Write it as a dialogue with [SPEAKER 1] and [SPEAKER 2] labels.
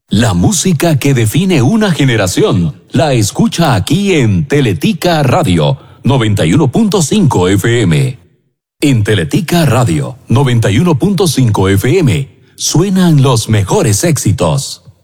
[SPEAKER 1] La música que define una generación la escucha aquí en Teletica Radio 91.5 FM. En Teletica Radio 91.5 FM suenan los mejores éxitos.